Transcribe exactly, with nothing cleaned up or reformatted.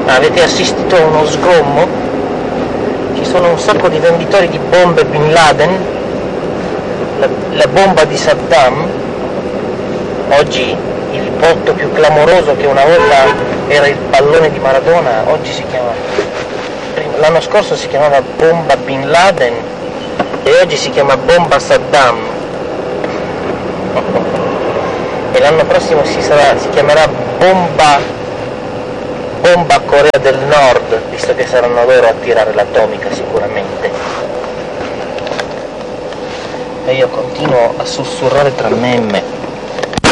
Avete assistito a uno sgommo? Ci sono un sacco di venditori di bombe Bin Laden, la, la bomba di Saddam. Oggi il botto più clamoroso, che una volta era il pallone di Maradona, oggi si chiama, l'anno scorso si chiamava bomba Bin Laden e oggi si chiama bomba Saddam. E l'anno prossimo si, sarà, si chiamerà bomba bomba Corea del Nord, visto che saranno loro a tirare l'atomica sicuramente. E io continuo a sussurrare tra me e me.